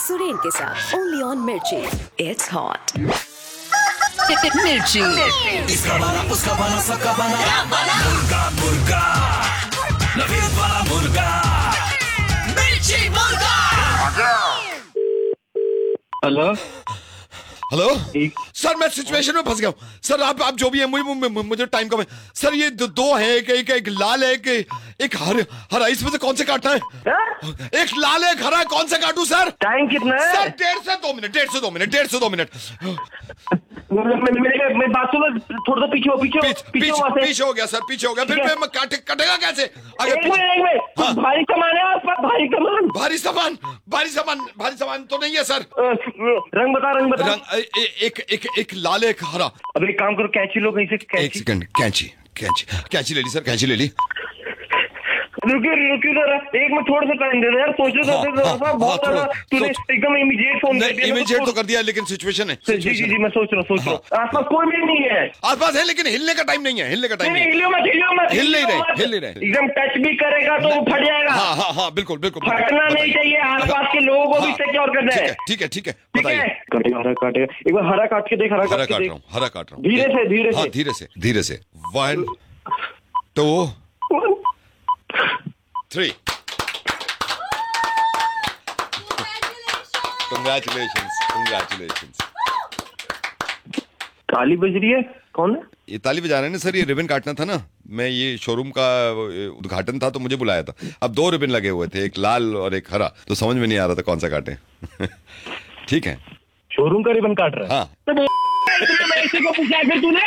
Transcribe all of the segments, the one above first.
सुरेन के साथ only on मिर्ची। इट्स हॉट मिर्ची। इसका बना उसका बना सबका बना मुर्गा मुर्गा नवीन वाला मुर्गा मिर्ची मुर्गा। हेलो हेलो सर, मैं सिचुएशन में फंस गया हूँ सर। आप जो भी है, मुझे टाइम कम है सर। ये दो है, एक लाल है, एक हरा। इसमें से कौन से काटना है? एक लाल है, एक हरा है, कौन सा काटूं सर? टाइम कितना है सर? 1.5 से 2 मिनट। मैं बात सुनो, थोड़ा सा पीछे पीछे हो गया सर, पीछे हो गया। फिर मैं कटेगा कैसे? एक मिनट हाँ। भारी सामान है आपका? भारी सामान तो नहीं है सर। रंग बता एक लाल है, एक हरा। अब एक काम करो, कैंची लो कहीं से। एक सेकंड, कैंची ले ली सर, कैंची ले ली। रुकिए जरा, एक मिनट थोड़ा सा टाइम दे दो यार, सोच लो बहुत ज्यादा। तूने एकदम इमीडिएट फोन कर दिया। इमीडिएट तो कर दिया, लेकिन सिचुएशन है। जी मैं सोच रहा हूँ। आसपास कोई भी नहीं है। आसपास है, लेकिन हिलने का टाइम नहीं है। हिल नहीं रहे। एकदम टच भी करेगा तो फट जाएगा। हाँ, बिल्कुल फटना नहीं चाहिए। आसपास के लोगों को भी सिक्योर करना है। ठीक है बताइए। काटेगा एक बार, हरा काट के देख। हरा काट रहा हूँ। धीरे से 1 2 3। Congratulations। ताली बज रही है, कौन है? ये ताली बजा रहे हैं ना सर, ये रिबन काटना था ना। मैं ये शोरूम का उद्घाटन था तो मुझे बुलाया था। अब 2 रिबन लगे हुए थे, एक लाल और एक हरा, तो समझ में नहीं आ रहा था कौन सा काटे। ठीक है, शोरूम का रिबन काट रहा है। हाँ। मैं इसी को पूछा फिर तूने।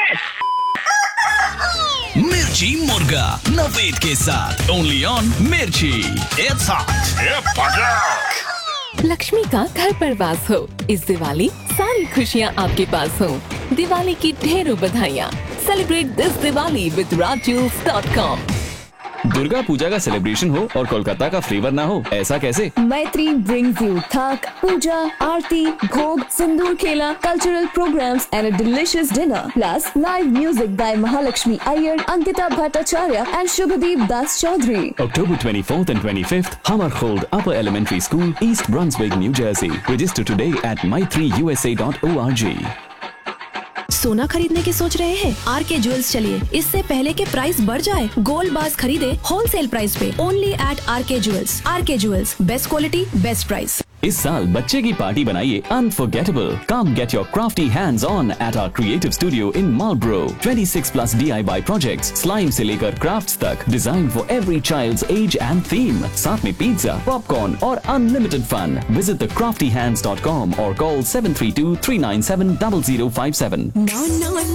मिर्ची मुर्गा नवेद के साथ ओनली ऑन मिर्ची। It's hot. लक्ष्मी का घर पर वास हो इस दिवाली, सारी खुशियाँ आपके पास हो। दिवाली की ढेरों बधाइयाँ। Celebrate this Diwali with rajjewels.com। Durga Puja का सेलिब्रेशन हो और कोलकाता का फ्लेवर ना हो, ऐसा कैसे? मैत्री brings you थक, पूजा, आरती, भोग, सिंदूर खेला, cultural programs and a delicious dinner. Plus live music by Mahalakshmi Iyer, Ankita Bhattacharya and Shubhadeep Das Chaudhary. October 24th and 25th, Hammarskjöld Upper Elementary School, East Brunswick, New Jersey. Register today at my3usa.org. सोना खरीदने की सोच रहे हैं? R K jewels चलिए, इससे पहले के प्राइस बढ़ जाए। गोल्ड बार्स खरीदे होलसेल प्राइस पे, only eight R K jewels. R K jewels, best quality best price. इस साल बच्चे की पार्टी बनाइए unforgettable. Come get your crafty hands on at our creative studio in Marlborough. 26+ DIY projects, slime से लेकर crafts तक, designed for every child's age and theme. साथ में pizza, popcorn और unlimited fun. Visit thecraftyhands.com or call 732-397-0057. No.